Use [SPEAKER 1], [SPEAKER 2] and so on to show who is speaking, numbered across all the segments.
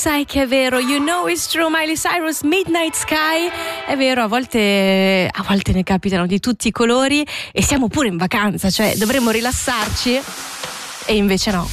[SPEAKER 1] sai che è vero, you know it's true, Miley Cyrus, Midnight Sky. È vero, a volte ne capitano di tutti i colori e siamo pure in vacanza, cioè dovremmo rilassarci e invece no.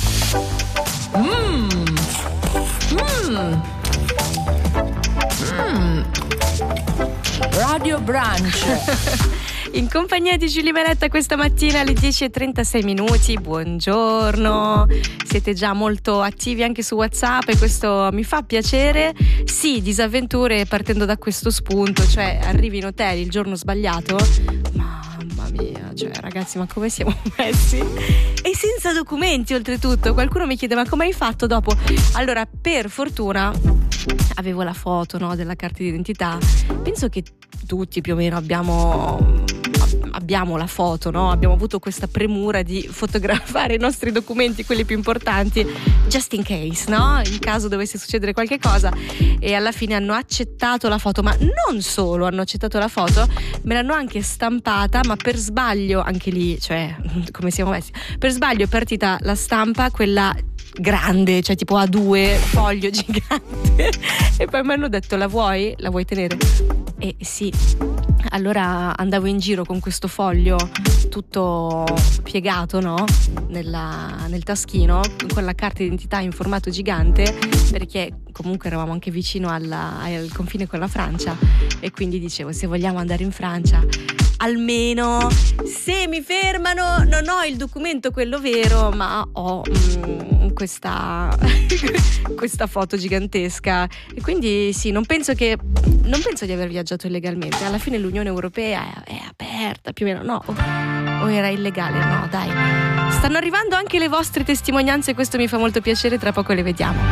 [SPEAKER 2] Radio Brunch.
[SPEAKER 1] In compagnia di Giulia Meletta questa mattina alle 10:36. Buongiorno, siete già molto attivi anche su WhatsApp e questo mi fa piacere. Sì, disavventure partendo da questo spunto, cioè arrivi in hotel il giorno sbagliato, mamma mia, cioè ragazzi, ma come siamo messi? E senza documenti oltretutto. Qualcuno mi chiede: ma come hai fatto dopo? Allora, per fortuna avevo la foto, no, della carta d'identità. Penso che tutti più o meno abbiamo la foto, no? Abbiamo avuto questa premura di fotografare i nostri documenti, quelli più importanti, just in case, no? In caso dovesse succedere qualche cosa. E alla fine hanno accettato la foto, ma non solo hanno accettato la foto, me l'hanno anche stampata, ma per sbaglio, anche lì, cioè, come siamo messi? Per sbaglio è partita la stampa, quella grande, cioè tipo A2, foglio gigante, e poi mi hanno detto: la vuoi tenere? E sì, allora andavo in giro con questo foglio tutto piegato, no? Nel taschino, con la carta d'identità in formato gigante, perché comunque eravamo anche vicino al confine con la Francia, e quindi dicevo: se vogliamo andare in Francia, almeno se mi fermano non ho il documento quello vero, ma ho questa foto gigantesca. E quindi sì, non penso di aver viaggiato illegalmente. Alla fine l'Unione Europea è aperta, più o meno, no? O era illegale? No, dai. Stanno arrivando anche le vostre testimonianze, questo mi fa molto piacere, tra poco le vediamo.